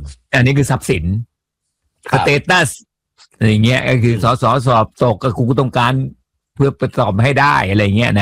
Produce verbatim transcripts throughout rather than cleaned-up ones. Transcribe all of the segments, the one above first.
อันนี้คือทรัพย์สินสเตตัสอย่างเงี้ยก็คือสสสอบตกก็กูต้องการเพื่อไปสอบให้ได้อะไรเงี้ยนะ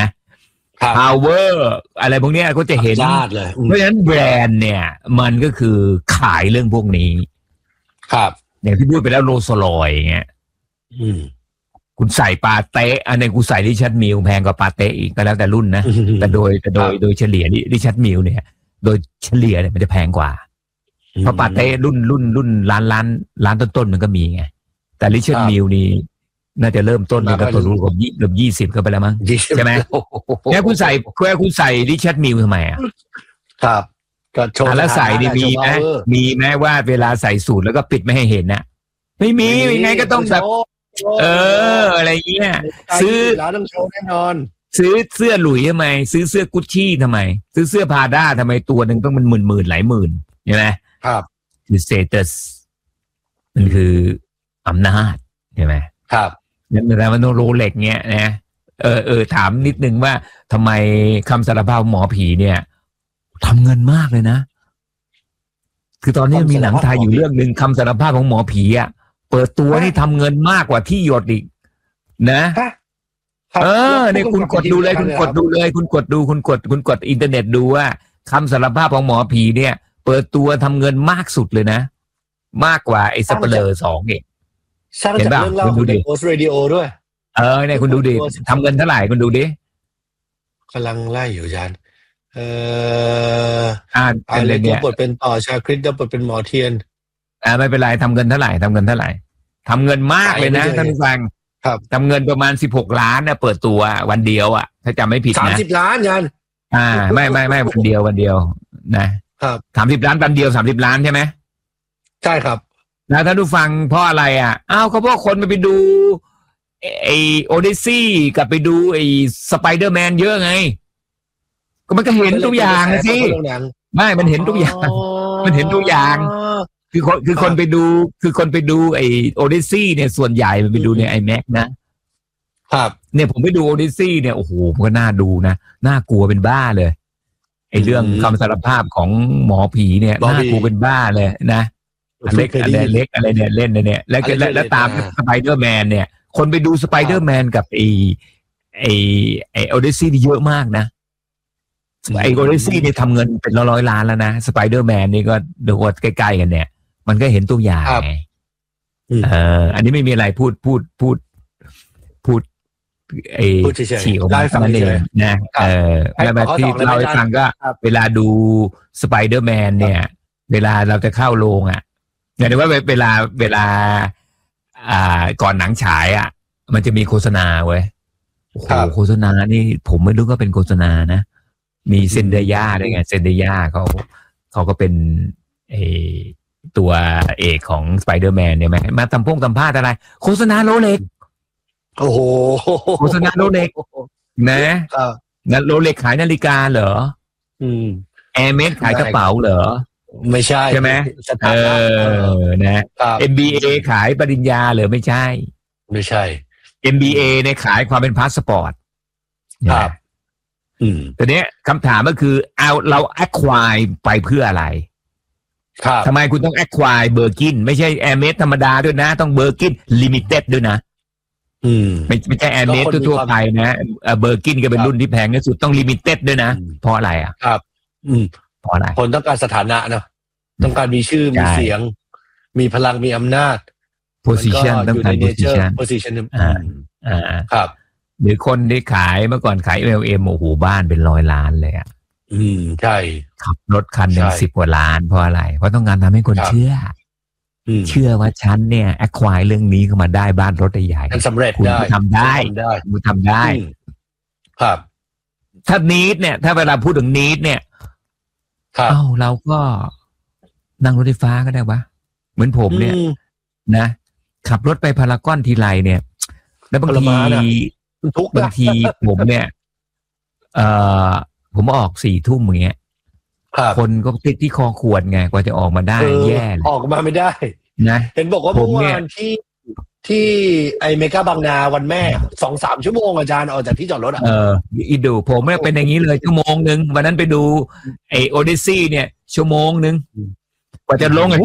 power อะไรพวกเนี้ยก็จะเห็นเพราะฉะนั้นแบรนด์เนี่ยมันก็คือขายเรื่องพวกนี้ครับอย่างที่พูดไปแล้วโรลส์รอยซ์อย่างเงี้ยคุณใส่ปาเต้อันนี้กูใส่ริชาร์ดมิลแพงกว่าปาเต้อีกก็แล้วแต่รุ่นนะแต่โดยแต่โดยโดยเฉลี่ยริชาร์ดมิลเนี่ยโดยเฉลี่ยเนี่ยมันจะแพงกว่าเพราะปาเต้รุ่นรุ่นรุ่นล้านล้านล้านต้นๆมันก็มีไงแต่ริชาร์ดมิลนี่น่าจะเริ่มต้นมันก็ตัวรุ่นกว่ายี่เกือบยี่สิบก็ไปแล้วมั้งใช่ไหมแล้วคุณใส่แค่คุณใส่ริชาร์ดมิลทำไมอ่ะครับก็โชว์แล้วใส่นี่มีไหมมีไหมว่าเวลาใส่สูทแล้วก็ปิดไม่ให้เห็นนะไม่มียังไงก็ต้องแบบเอออะไรเงี้ยซื้อร้านต้องโชว์แน่นอนซื้อเสื้อหลุยทำไมซื้อเสื้อกุชชี่ทำไมซื้อเสื้อพาด้าทำไมตัวหนึ่งต้องมันหมื่นหมื่นหลายหมื่นใช่ไหมครับคือสเตตัสมันคืออำนาจใช่ไหมครับนั่นแปลว่าโรเล็กเงี้ยนะเออเออถามนิดนึงว่าทำไมคำสารภาพหมอผีเนี่ยทำเงินมากเลยนะคือตอนนี้มีหนังไทยอยู่เรื่องหนึ่งคำสารภาพของหมอผีอ่ะเปิดตัวนี่ทำเงินมากกว่าที่หยดอีกนะเออเนี่ยคุณกดดูเลยคุณกดดูเลยคุณกดดูคุณกดคุณกดอินเทอร์เน็ตดูว่าคำสารภาพของหมอผีเนี่ยเปิดตัวทำเงินมากสุดเลยนะมากกว่าไอ้สเปเลอร์สองเองเห็นป่ะคุณดูดิโพสต์เรดิโอด้วยเออเนี่ยคุณดูดิทำเงินเท่าไหร่คุณดูดิกำลังไล่อยู่อาจารย์เอออ่าอะไรเนี่ยบทเป็นต่อชาคริสแล้วบทเป็นหมอเทียนอ่าไม่เป็นไรทำเงินเท่าไหร่ทำเงินเท่าไหร่ทำเงินมากเลยนะท่านผู้ฟังครับทำเงินประมาณสิบหกล้านนะเปิดตัววันเดียวอ่ะถ้าจำไม่ผิดนะสามสิบล้านยันอ่าไม่ไม่ไม่วันเดียววันเดียวนะครับสามสิบล้านวันเดียวสามสิบล้านใช่ไหมใช่ครับนะท่านผู้ฟังเพราะอะไรอ่ะอ้าวเขาเพราะคนไปดูไอโอเดซี่กับไปดูไอสไปเดอร์แมนเยอะไงก็มันก็เห็นทุกอย่างสิไม่มันเห็นทุกอย่างมันเห็นทุกอย่างคือคนคือคนไปดูคือคนไปดูไอโอเดซี่เนี่ยส่วนใหญ่มันไปดูในไอแม็กนะครับเนี่ยผมไปดูโอเดซี่เนี่ยโอ้โหมันก็น่าดูนะน่ากลัวเป็นบ้าเลยไอเรื่องคำสารภาพของหมอผีเนี่ยน่ากลัวเป็นบ้าเลยนะเล็กอะไรเล็กอะไรเนี่ยเล่นเนี่ยแล้วแล้วตามสไปเดอร์แมนเนี่ยคนไปดูสไปเดอร์แมนกับไอไอไอโอเดซี่นี่เยอะมากนะไอโอเดซี่นี่ทำเงินเป็นร้อยล้านแล้วนะสไปเดอร์แมนนี่ก็เดี๋ยวใกล้ๆกันเนี่ยมันก็เห็นตัวอย่างไงเอออันนี้ไม่มีอะไรพูดพูดพูดพูดไอฉีกออกมาฟังเองนะเออแล้วแบบที่เราให้ฟังก็เวลาดูสไปเดอร์แมนเนี่ยเวลาเราจะเข้าโรงอ่ะอย่างที่ว่าเวลาเวลาอ่าก่อนหนังฉายอ่ะมันจะมีโฆษณาเว้ยโอ้โหโฆษณานี่ผมไม่รู้ก็เป็นโฆษณานะมีเซนเดย่าด้วยไงเซนเดย่าเขาเขาก็เป็นไอตัวเอกของสไปเดอร์แมนเนี่ยไหมมาทำพงทำผ้าอะไรโฆษณาโรเล็กโอ้โหโฆษณาโรเล็กนะงั้นโรเล็กขายนาฬิกาเหรออืมแอร์เมสขายกระเป๋าเหรอไม่ใช่ใช่ไหมเออนะ เอ็ม บี เอ ขายปริญญาเหรอไม่ใช่ไม่ใช่เอ็ม บี เอ เนี่ยขายความเป็นพาสปอร์ตครับอืมแต่เนี้ยคำถามก็คือเอาเรา acquire ไปเพื่ออะไรครับทำไมคุณต้อง acquire เบอร์กินไม่ใช่แอร์เมสธรรมดาด้วยนะต้องเบอร์กินลิมิเต็ดด้วยนะอืมไม่ไม่ใช่แอร์เมสทั่วๆไปนะเบอร์กินก็เป็นรุ่นที่แพงที่สุดต้องลิมิเต็ดด้วยนะเพราะอะไรอ่ะครับอืมเพราะอะไรคนต้องการสถานะเนาะต้องการมีชื่อมีเสียงมีพลังมีอำนาจ position ต้องการ position position อ่าอ่าครับหรือคนที่ขายเมื่อก่อนขาย เอ็ม แอล เอ็ม โอ้โหบ้านเป็นร้อยล้านเลยอ่ะอืมใช่ขับรถคันหนึ่งสิบกว่าล้านเพราะอะไรเพราะต้องการทำให้คนเชื่อเชื่อว่าฉันเนี่ย acquire เรื่องนี้เข้ามาได้บ้านรถใหญ่ๆสำเร็จได้คุณทำได้คุณทำได้ครับถ้า need เนี่ยถ้าเวลาพูดถึง need เนี่ยเอ้าเราก็นั่งรถไฟฟ้าก็ได้วะเหมือนผมเนี่ยนะขับรถไปพารากอนทีไรเนี่ยแล้วบางทีบางทีผมเนี่ยเอ่อผมออกสี่ทุ่มอย่างเงี้ยคนก็ติดที่คอขวดไงกว่าจะออกมาได้แย่ออกมาไม่ได้นะเห็นบอกว่าเมื่อวานที่ที่ไอเมกาบางนาวันแม่สองสามชั่วโมงอาจารย์ออกจากที่จอดรถอ่ะเอออีดูผมเนี่ยเป็นอย่างนี้เลยชั่วโมงนึงวันนั้นไปดูไอโอเดซี่เนี่ยชั่วโมงนึงกว่าจะลง